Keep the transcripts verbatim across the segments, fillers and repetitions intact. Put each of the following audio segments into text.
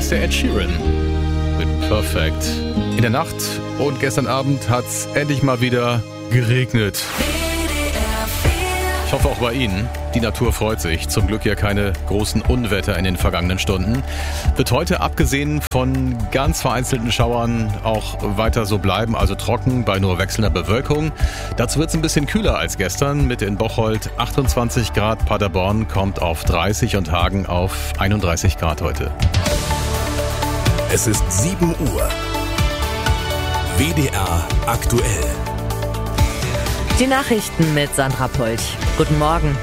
ist der Ed Sheeran mit Perfect. In der Nacht und gestern Abend hat es endlich mal wieder geregnet. Ich hoffe auch bei Ihnen. Die Natur freut sich. Zum Glück ja keine großen Unwetter in den vergangenen Stunden. Wird heute abgesehen von ganz vereinzelten Schauern auch weiter so bleiben, also trocken bei nur wechselnder Bewölkung. Dazu wird es ein bisschen kühler als gestern. Mitte in Bocholt achtundzwanzig Grad, Paderborn kommt auf dreißig und Hagen auf einunddreißig Grad heute. Es ist sieben Uhr. W D R aktuell. Die Nachrichten mit Sandra Polch. Guten Morgen.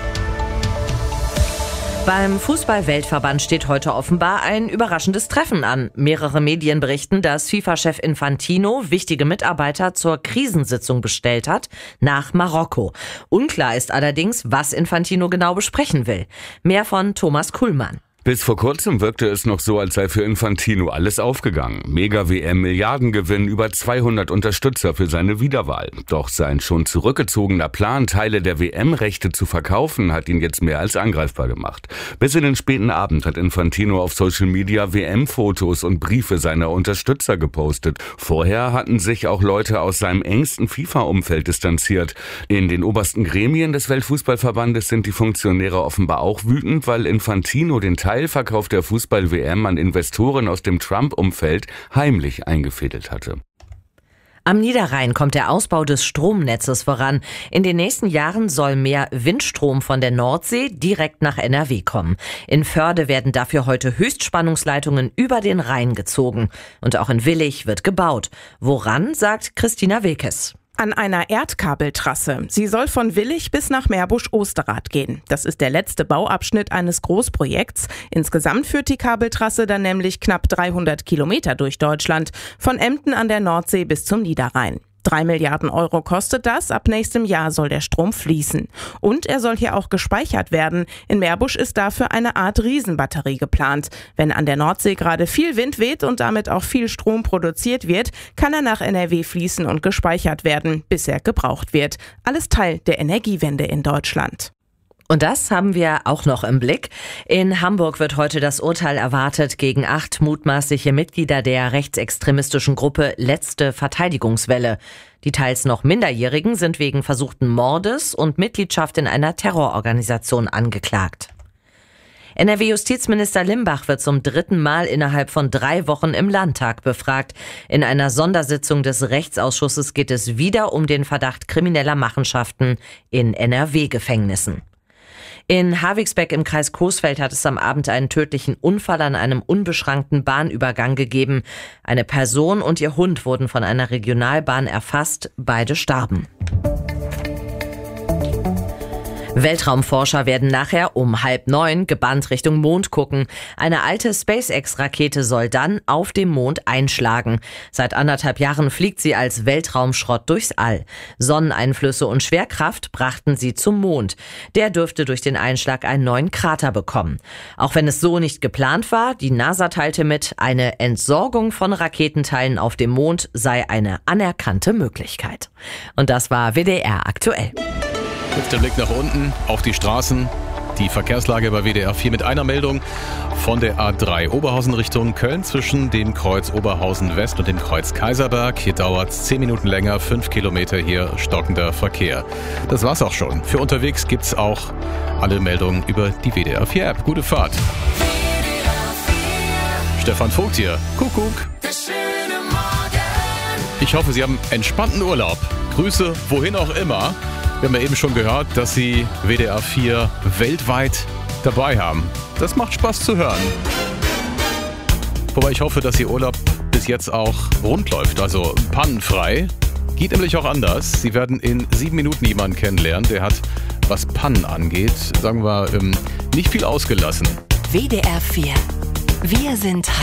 Beim Fußball-Weltverband steht heute offenbar ein überraschendes Treffen an. Mehrere Medien berichten, dass FIFA-Chef Infantino wichtige Mitarbeiter zur Krisensitzung bestellt hat nach Marokko. Unklar ist allerdings, was Infantino genau besprechen will. Mehr von Thomas Kuhlmann. Bis vor kurzem wirkte es noch so, als sei für Infantino alles aufgegangen. Mega-W M, Milliardengewinn, über zweihundert Unterstützer für seine Wiederwahl. Doch sein schon zurückgezogener Plan, Teile der W M-Rechte zu verkaufen, hat ihn jetzt mehr als angreifbar gemacht. Bis in den späten Abend hat Infantino auf Social Media W M-Fotos und Briefe seiner Unterstützer gepostet. Vorher hatten sich auch Leute aus seinem engsten FIFA-Umfeld distanziert. In den obersten Gremien des Weltfußballverbandes sind die Funktionäre offenbar auch wütend, weil Infantino den Teilverkauf der Fußball-W M an Investoren aus dem Trump-Umfeld heimlich eingefädelt hatte. Am Niederrhein kommt der Ausbau des Stromnetzes voran. In den nächsten Jahren soll mehr Windstrom von der Nordsee direkt nach N R W kommen. In Förde werden dafür heute Höchstspannungsleitungen über den Rhein gezogen. Und auch in Willich wird gebaut. Woran, sagt Christina Wilkes. An einer Erdkabeltrasse. Sie soll von Willich bis nach Meerbusch-Osterrad gehen. Das ist der letzte Bauabschnitt eines Großprojekts. Insgesamt führt die Kabeltrasse dann nämlich knapp dreihundert Kilometer durch Deutschland, von Emden an der Nordsee bis zum Niederrhein. Drei Milliarden Euro kostet das. Ab nächstem Jahr soll der Strom fließen. Und er soll hier auch gespeichert werden. In Meerbusch ist dafür eine Art Riesenbatterie geplant. Wenn an der Nordsee gerade viel Wind weht und damit auch viel Strom produziert wird, kann er nach N R W fließen und gespeichert werden, bis er gebraucht wird. Alles Teil der Energiewende in Deutschland. Und das haben wir auch noch im Blick. In Hamburg wird heute das Urteil erwartet gegen acht mutmaßliche Mitglieder der rechtsextremistischen Gruppe Letzte Verteidigungswelle. Die teils noch Minderjährigen sind wegen versuchten Mordes und Mitgliedschaft in einer Terrororganisation angeklagt. N R W-Justizminister Limbach wird zum dritten Mal innerhalb von drei Wochen im Landtag befragt. In einer Sondersitzung des Rechtsausschusses geht es wieder um den Verdacht krimineller Machenschaften in N R W-Gefängnissen. In Havigsbeck im Kreis Coesfeld hat es am Abend einen tödlichen Unfall an einem unbeschrankten Bahnübergang gegeben. Eine Person und ihr Hund wurden von einer Regionalbahn erfasst. Beide starben. Weltraumforscher werden nachher um halb neun gebannt Richtung Mond gucken. Eine alte SpaceX-Rakete soll dann auf dem Mond einschlagen. Seit anderthalb Jahren fliegt sie als Weltraumschrott durchs All. Sonneneinflüsse und Schwerkraft brachten sie zum Mond. Der dürfte durch den Einschlag einen neuen Krater bekommen. Auch wenn es so nicht geplant war, die NASA teilte mit, eine Entsorgung von Raketenteilen auf dem Mond sei eine anerkannte Möglichkeit. Und das war W D R aktuell. Jetzt der Blick nach unten auf die Straßen. Die Verkehrslage bei W D R vier mit einer Meldung von der A drei Oberhausen Richtung Köln zwischen dem Kreuz Oberhausen West und dem Kreuz Kaiserberg. Hier dauert es zehn Minuten länger, fünf Kilometer hier stockender Verkehr. Das war's auch schon. Für unterwegs gibt's auch alle Meldungen über die W D R vier App. Gute Fahrt. Stefan Vogt hier. Kuckuck. Ich hoffe, Sie haben entspannten Urlaub. Grüße, wohin auch immer. Wir haben ja eben schon gehört, dass Sie W D R vier weltweit dabei haben. Das macht Spaß zu hören. Wobei ich hoffe, dass Ihr Urlaub bis jetzt auch rund läuft, also pannenfrei. Geht nämlich auch anders. Sie werden in sieben Minuten jemanden kennenlernen, der hat, was Pannen angeht, sagen wir, nicht viel ausgelassen. W D R vier. Wir sind